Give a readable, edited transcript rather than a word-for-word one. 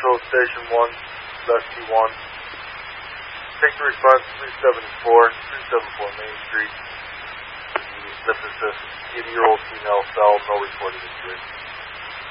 Central Station 1, Dusty 1. Take the response 374 Main Street. This is this 80-year-old female cell, no reported injury.